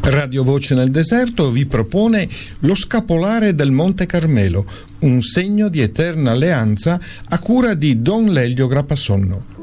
Radio Voce nel Deserto vi propone lo scapolare del Monte Carmelo, un segno di eterna alleanza a cura di Don Lelio Grappasonno.